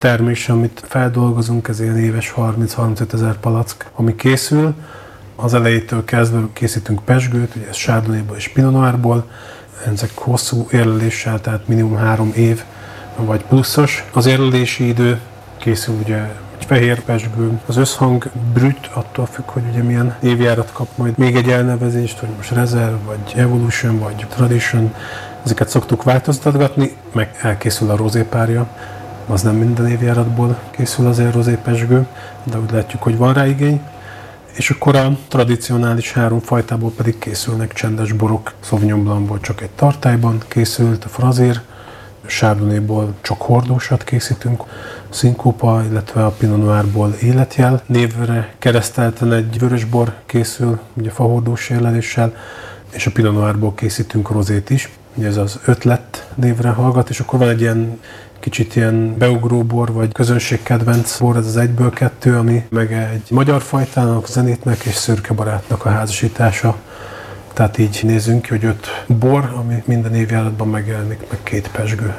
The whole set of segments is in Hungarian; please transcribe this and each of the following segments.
termés, amit feldolgozunk, ez ilyen éves 30-35 ezer palack, ami készül. Az elejétől kezdve készítünk pezsgőt, ugye ez chardonnayból és pinot noirból, ezek hosszú érleléssel, tehát minimum 3 év vagy pluszos. Az érlelési idő készül ugye egy fehér pezsgő. Az összhang brüt, attól függ, hogy ugye milyen évjárat kap majd még egy elnevezést, hogy most Reserve, vagy Evolution, vagy Tradition. Ezeket szoktuk változtatgatni, meg elkészül a rozépárja. Az nem minden évjáratból készül azért rozépezsgő, de úgy látjuk, hogy van rá igény. És akkor a tradicionális 3 fajtából pedig készülnek csendes borok. Sauvignon Blancból csak egy tartályban készült, a Frazér, Chardonnayból csak hordósat készítünk, Syncopa, illetve a Pinot Noirból életjel névre keresztelten egy vörösbor készül, ugye fahordós érleléssel, és a Pinot Noirból készítünk rozét is. Ugye ez az Ötlet névre hallgat, és akkor van egy ilyen kicsit ilyen beugró bor, vagy közönségkedvenc bor, ez az 1-ből 2, ami meg egy magyar fajtának, Zenitnek és Szürke Barátnak a házasítása. Tehát így nézünk ki, hogy 5 bor, ami minden évjáratban megjelenik, meg 2 pezsgő.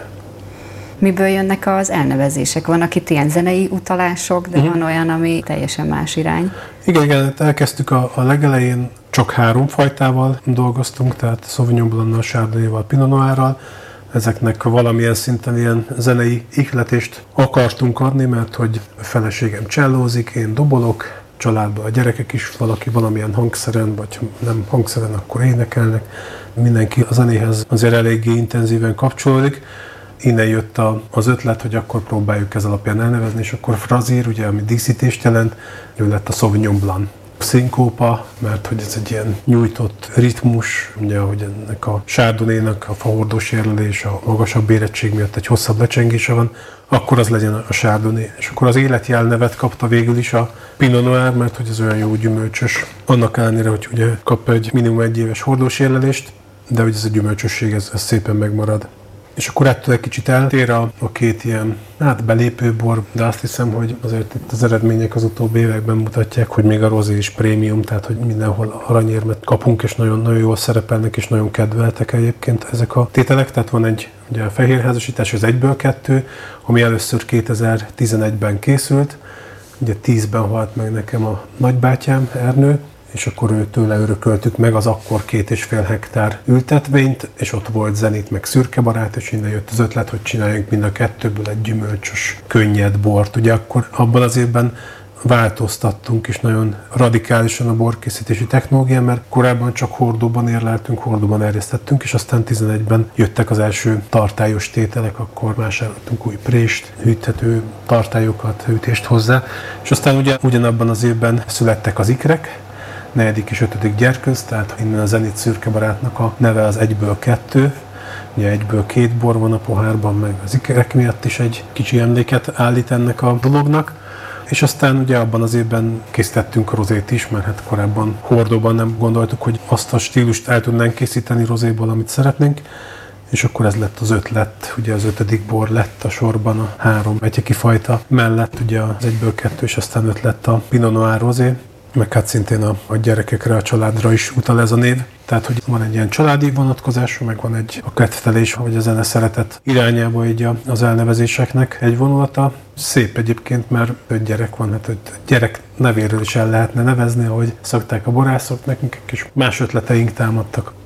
Miből jönnek az elnevezések? Vannak itt ilyen zenei utalások, de van olyan, ami teljesen más irány. Igen, elkezdtük a legelején, csak 3 fajtával dolgoztunk, tehát Sauvignon Blanc-nal, Chardonnay-val, Pinot Noirral. Ezeknek valamilyen szinten ilyen zenei ihletést akartunk adni, mert hogy a feleségem csellózik, én dobolok, családban a gyerekek is valaki valamilyen hangszeren, vagy nem hangszeren, akkor énekelnek. Mindenki a zenéhez azért eléggé intenzíven kapcsolódik. Innen jött az ötlet, hogy akkor próbáljuk ez alapján elnevezni, és akkor Frazér, ugye, ami díszítést jelent, ő lett a Sauvignon Blanc. Syncopa, mert hogy ez egy ilyen nyújtott ritmus, ugye, hogy ennek a Chardonnay-nak a fahordós érlelés, a magasabb érettség miatt egy hosszabb lecsengése van, akkor az legyen a Chardonnay. És akkor az életjel nevet kapta végül is a Pinot Noir, mert hogy ez olyan jó gyümölcsös. Annak ellenére, hogy ugye kap egy minimum 1 éves hordós érlelést, de hogy ez a gyümölcsösség, ez szépen megmarad. És akkor ettől egy kicsit eltér a 2 ilyen, belépő bor, de azt hiszem, hogy azért itt az eredmények az utóbbi években mutatják, hogy még a rozé is prémium, tehát hogy mindenhol aranyérmet kapunk, és nagyon-nagyon jól szerepelnek, és nagyon kedveltek egyébként ezek a tételek. Tehát van egy ugye a fehérházasítás, az 1-ből 2, ami először 2011-ben készült, ugye 10-ben halt meg nekem a nagybátyám, Ernő, és akkor tőle örököltük meg az akkor 2,5 hektár ültetvényt, és ott volt Zenit meg Szürke Barát, és innen jött az ötlet, hogy csináljunk mind a 2-ből egy gyümölcsös, könnyed bort. Ugye akkor abban az évben változtattunk is nagyon radikálisan a borkészítési technológián, mert korábban csak hordóban érleltünk, hordóban erjesztettünk, és aztán 11-ben jöttek az első tartályos tételek, akkor vásároltunk új prést, hűthető tartályokat, hűtést hozzá, és aztán ugye ugyanabban az évben születtek az ikrek, 4. és 5. gyerkőz, tehát innen a Zenit Szürke Barátnak a neve az 1-ből 2, ugye 1-ből 2 bor van a pohárban, meg az ikerek miatt is egy kicsi emléket állít ennek a dolognak. És aztán ugye abban az évben készítettünk rozét is, mert hát korábban hordóban nem gondoltuk, hogy azt a stílust el tudnánk készíteni rozéból, amit szeretnénk. És akkor ez lett az ötlet, ugye az 5. bor lett a sorban a 3 egyeki fajta mellett, ugye az 1-ből 2, és aztán 5 lett a Pinot Noir rozé. Meg hát szintén a gyerekekre, a családra is utal ez a név. Tehát, hogy van egy ilyen családi vonatkozású, meg van egy a kedvelés, vagy a zene szeretet irányába így az elnevezéseknek egy vonulata. Szép egyébként, mert 5 gyerek van, hát 5 gyerek nevéről is el lehetne nevezni, ahogy szokták a borászok, nekünk is más ötleteink támadtak.